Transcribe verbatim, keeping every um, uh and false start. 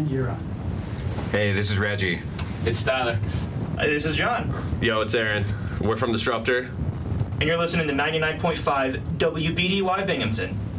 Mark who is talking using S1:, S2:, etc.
S1: you're on.
S2: Hey, this is Reggie.
S3: It's Tyler.
S4: Uh, this is John.
S5: Yo, it's Aaron. We're from Disruptor.
S4: And you're listening to ninety-nine point five W B D Y Binghamton.